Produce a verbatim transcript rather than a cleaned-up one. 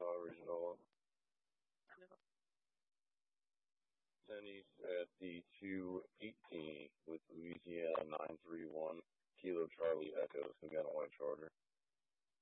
Utah Original. Tenny's at the two eighteen with Louisiana nine three one. Kilo Charlie Echo, some kind of white charter.